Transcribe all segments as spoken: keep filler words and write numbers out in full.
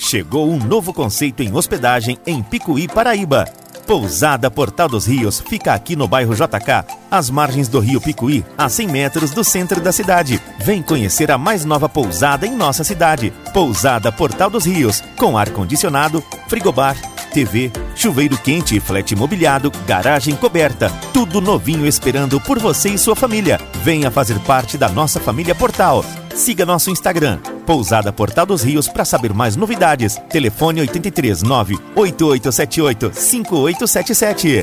Chegou um novo conceito em hospedagem em Picuí, Paraíba. Pousada Portal dos Rios fica aqui no bairro J K, às margens do rio Picuí, a cem metros do centro da cidade. Vem conhecer a mais nova pousada em nossa cidade. Pousada Portal dos Rios, com ar-condicionado, frigobar, T V, chuveiro quente e flat mobiliado, garagem coberta. Tudo novinho esperando por você e sua família. Venha fazer parte da nossa família Portal. Siga nosso Instagram, Pousada Portal dos Rios, para saber mais novidades. Telefone oito três nove, oito oito sete oito, cinco oito sete sete.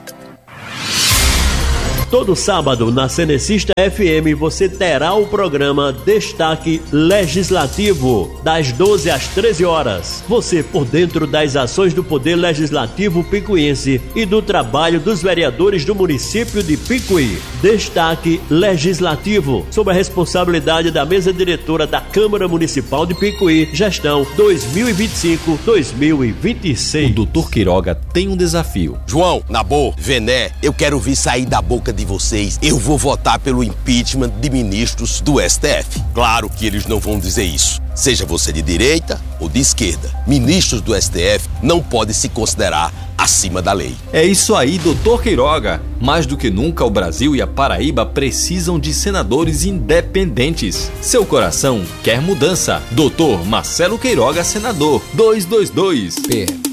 Todo sábado, na Cenecista F M, você terá o programa Destaque Legislativo, das doze às treze horas. Você por dentro das ações do Poder Legislativo picuiense e do trabalho dos vereadores do município de Picuí. Destaque Legislativo, sob a responsabilidade da mesa diretora da Câmara Municipal de Picuí, gestão dois mil e vinte e cinco a dois mil e vinte e seis. O doutor Queiroga tem um desafio. João, Nabor, Vené, eu quero ouvir sair da boca de de vocês, eu vou votar pelo impeachment de ministros do S T F. Claro que eles não vão dizer isso. Seja você de direita ou de esquerda, ministros do S T F não podem se considerar acima da lei. É isso aí, doutor Queiroga. Mais do que nunca, o Brasil e a Paraíba precisam de senadores independentes. Seu coração quer mudança. doutor Marcelo Queiroga, senador. dois dois dois. P